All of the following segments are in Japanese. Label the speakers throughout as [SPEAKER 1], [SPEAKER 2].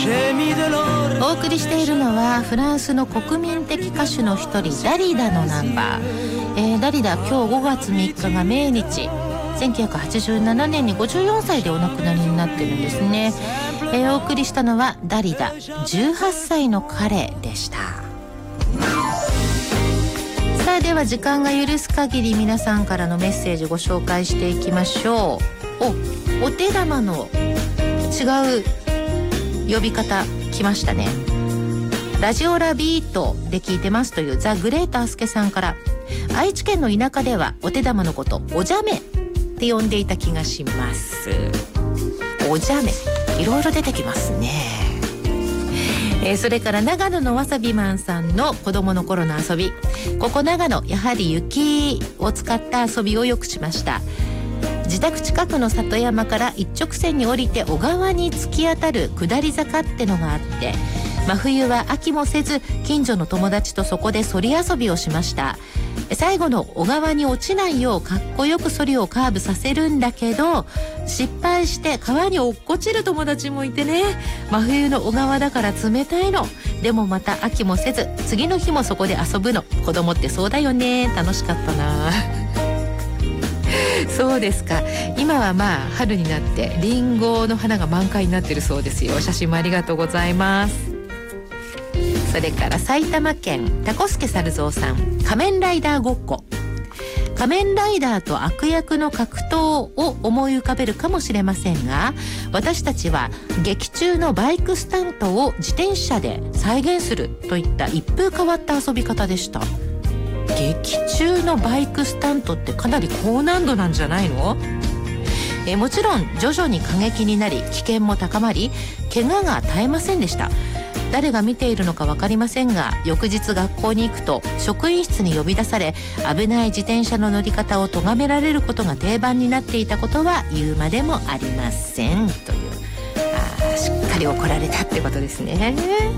[SPEAKER 1] お送りしているのはフランスの国民的歌手の一人ダリダのナンバー、ダリダ今日5月3日が命日。1987年に54歳でお亡くなりになってるんですね。お送りしたのはダリダ18歳の彼でした。さあでは時間が許す限り皆さんからのメッセージご紹介していきましょう。お手玉の違う呼び方来ましたね。ラジオラビートで聞いてますというザ・グレータースケさんから、愛知県の田舎ではお手玉のことおじゃめって呼んでいた気がします。おじゃめいろいろ出てきますね。それから長野のわさびマンさんの子供の頃の遊び、ここ長野やはり雪を使った遊びをよくしました。自宅近くの里山から一直線に降りて小川に突き当たる下り坂ってのがあって、真冬は飽きもせず近所の友達とそこでそり遊びをしました。最後の小川に落ちないようかっこよくそりをカーブさせるんだけど、失敗して川に落っこちる友達もいてね。真冬の小川だから冷たいの。でもまた飽きもせず次の日もそこで遊ぶの。子供ってそうだよね。楽しかったな。そうですか。今はまあ春になってリンゴの花が満開になってるそうですよ。写真もありがとうございます。それから埼玉県タコスケサルゾウさん、仮面ライダーごっこ。仮面ライダーと悪役の格闘を思い浮かべるかもしれませんが、私たちは劇中のバイクスタントを自転車で再現するといった一風変わった遊び方でした。劇中のバイクスタントってかなり高難度なんじゃないの？もちろん徐々に過激になり危険も高まり怪我が絶えませんでした。誰が見ているのか分かりませんが、翌日学校に行くと職員室に呼び出され、危ない自転車の乗り方を咎められることが定番になっていたことは言うまでもありませんという、しっかり怒られたってことですね。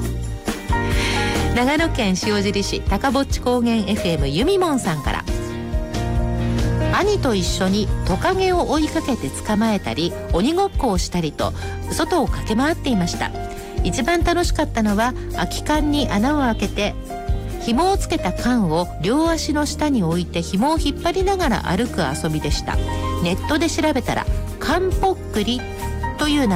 [SPEAKER 1] 長野県塩尻市高ぼっち高原 FM ゆみもんさんから、兄と一緒にトカゲを追いかけて捕まえたり鬼ごっこをしたりと外を駆け回っていました。一番楽しかったのは空き缶に穴を開けて紐をつけた缶を両足の下に置いて紐を引っ張りながら歩く遊びでした。ネットで調べたら缶ぽっくりという名